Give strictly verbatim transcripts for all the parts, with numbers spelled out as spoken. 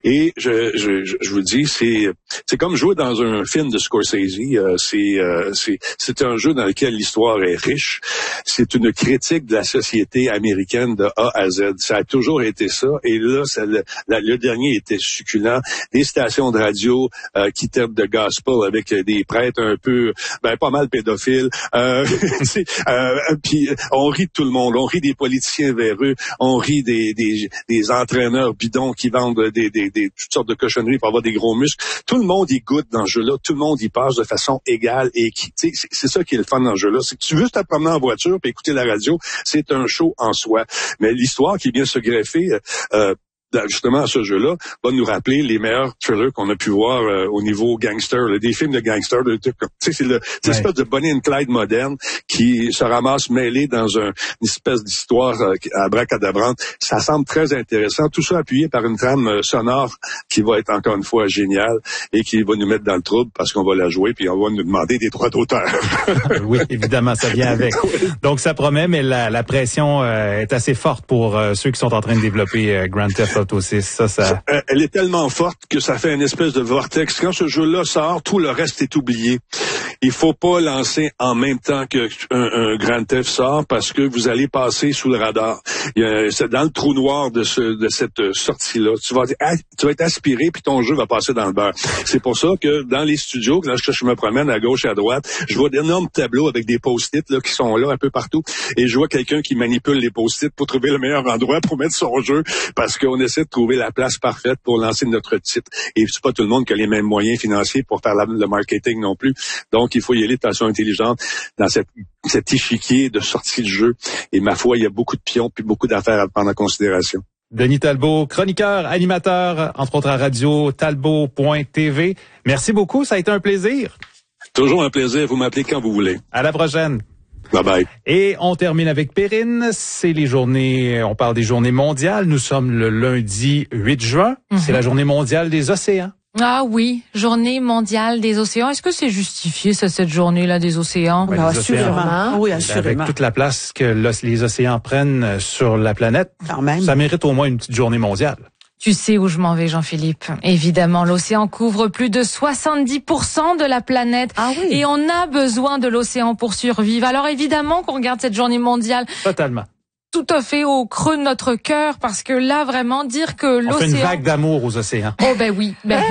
Et je, je, je vous dis, c'est c'est comme jouer dans un film de Scorsese. Euh, c'est euh, c'est c'est un jeu dans lequel l'histoire est riche. C'est une critique de la société américaine de A à Z. Ça a toujours été ça. Et là, ça, le, la, le dernier était succulent. Des stations de radio euh, qui traitent de gospel avec des prêtres un peu, ben pas mal pédophiles. Euh, euh, puis on rit de tout le monde. On rit des politiciens véreux. On rit des des, des entraîneurs bidons qui vendent des, des des toutes sortes de cochonneries pour avoir des gros muscles. Tout le monde y goûte dans ce jeu-là. Tout le monde y passe de façon égale et qui, tu sais, c'est, c'est ça qui est le fun dans ce jeu-là. C'est que tu veux te promener en voiture puis écouter la radio, c'est un show en soi. Mais l'histoire qui vient se greffer, euh, justement à ce jeu-là, va nous rappeler les meilleurs thrillers qu'on a pu voir euh, au niveau gangster, là, des films de gangster, de, tu sais, c'est le c'est ouais. Espèce de Bonnie and Clyde moderne qui se ramasse mêlé dans un, une espèce d'histoire euh, abracadabrante. Ça semble très intéressant. Tout ça appuyé par une trame euh, sonore qui va être encore une fois géniale et qui va nous mettre dans le trouble parce qu'on va la jouer puis on va nous demander des droits d'auteur. Oui, évidemment, ça vient avec. Donc ça promet, mais la, la pression euh, est assez forte pour euh, ceux qui sont en train de développer euh, Grand Theft Auto. Aussi, ça, ça... Elle est tellement forte que ça fait une espèce de vortex. Quand ce jeu-là sort, tout le reste est oublié. Il faut pas lancer en même temps qu'un un Grand Theft sort parce que vous allez passer sous le radar. Il y a, c'est dans le trou noir de, ce, de cette sortie-là. Tu vas, tu vas être aspiré puis ton jeu va passer dans le beurre. C'est pour ça que dans les studios, quand je me promène à gauche et à droite, je vois d'énormes tableaux avec des post-it là, qui sont là un peu partout et je vois quelqu'un qui manipule les post-it pour trouver le meilleur endroit pour mettre son jeu parce qu'on essaie de trouver la place parfaite pour lancer notre titre. Et c'est pas tout le monde qui a les mêmes moyens financiers pour faire la, le marketing non plus. Donc, il faut y aller de façon intelligente dans cette, cet échiquier de sortie de jeu. Et ma foi, il y a beaucoup de pions puis beaucoup d'affaires à prendre en considération. Denis Talbot, chroniqueur, animateur, entre autres à radio, talbot point t v. Merci beaucoup, ça a été un plaisir. Toujours un plaisir, vous m'appelez quand vous voulez. À la prochaine. Bye bye. Et on termine avec Perrine. C'est les journées, on parle des journées mondiales. Nous sommes le lundi huit juin. Mm-hmm. C'est la journée mondiale des océans. Ah oui, journée mondiale des océans. Est-ce que c'est justifié, ça, cette journée-là des océans? Ben, ben, assurément. Oui, assurément. Avec toute la place que les océans prennent sur la planète, quand même. Ça mérite au moins une petite journée mondiale. Tu sais où je m'en vais, Jean-Philippe. Évidemment, l'océan couvre plus de soixante-dix pour cent de la planète. Ah oui. Et on a besoin de l'océan pour survivre. Alors évidemment qu'on regarde cette journée mondiale. Totalement. Tout à fait au creux de notre cœur, parce que là, vraiment, dire que l'océan... On fait une vague d'amour aux océans. Oh ben oui. Ben,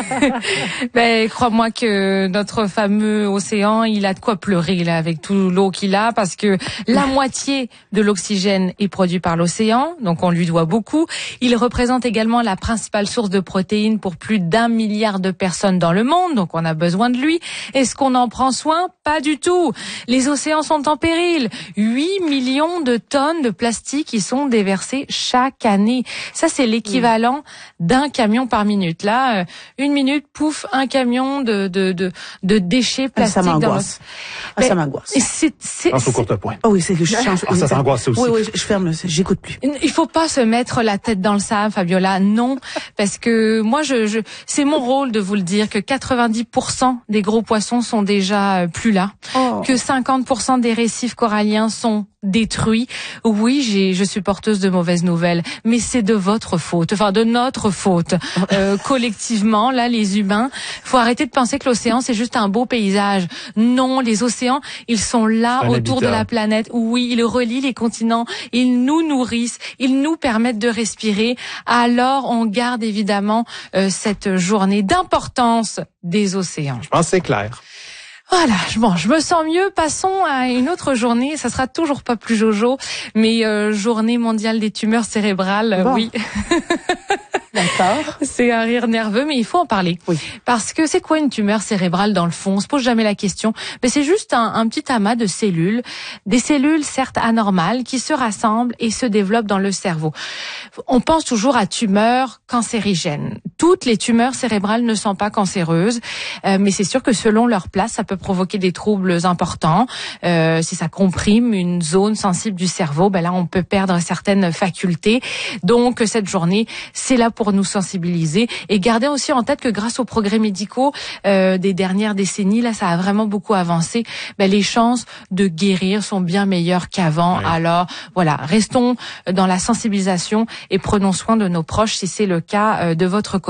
ben crois-moi que notre fameux océan, il a de quoi pleurer là avec tout l'eau qu'il a, parce que la moitié de l'oxygène est produit par l'océan, donc on lui doit beaucoup. Il représente également la principale source de protéines pour plus d'un milliard de personnes dans le monde, donc on a besoin de lui. Est-ce qu'on en prend soin? Pas du tout. Les océans sont en péril. huit millions de tonnes de plastique qui sont déversés chaque année. Ça, c'est l'équivalent d'un camion par minute. Là, euh, une minute, pouf, un camion de de de, de déchets plastiques. Ah, ça m'angoisse. Dans le... Ah, ça m'angoisse. C'est c'est. Pense au court point. Oh oui, c'est que je change. Ah, ça t'angoisse aussi. Oui, oui, je ferme. Le... J'écoute plus. Il faut pas se mettre la tête dans le sable, Fabiola. Non, parce que moi, je, je c'est mon rôle de vous le dire que quatre-vingt-dix pour cent des gros poissons sont déjà plus là, oh. que cinquante pour cent des récifs coralliens sont détruits. Oui, j'ai, je suis porteuse de mauvaises nouvelles, mais c'est de votre faute, enfin de notre faute, euh, collectivement, là, les humains. Faut arrêter de penser que l'océan, c'est juste un beau paysage. Non, les océans, ils sont là, un autour habitat. de la planète. Oui, ils relient les continents, ils nous nourrissent, ils nous permettent de respirer. Alors, on garde évidemment euh, cette journée d'importance des océans. Je pense que c'est clair. Voilà, bon, je me sens mieux. Passons à une autre journée. Ça sera toujours pas plus jojo, mais euh, journée mondiale des tumeurs cérébrales. Bon. Oui. D'accord. C'est un rire nerveux, mais il faut en parler. Oui. Parce que c'est quoi une tumeur cérébrale dans le fond? On se pose jamais la question. Mais c'est juste un, un petit amas de cellules, des cellules certes anormales qui se rassemblent et se développent dans le cerveau. On pense toujours à tumeurs cancérigènes. toutes les tumeurs cérébrales ne sont pas cancéreuses, euh, mais c'est sûr que selon leur place, ça peut provoquer des troubles importants. Euh, si ça comprime une zone sensible du cerveau, ben là, on peut perdre certaines facultés. Donc, cette journée, c'est là pour nous sensibiliser et garder aussi en tête que grâce aux progrès médicaux euh, des dernières décennies, là, ça a vraiment beaucoup avancé. Ben, les chances de guérir sont bien meilleures qu'avant. Oui. Alors, voilà, restons dans la sensibilisation et prenons soin de nos proches si c'est le cas euh, de votre côté.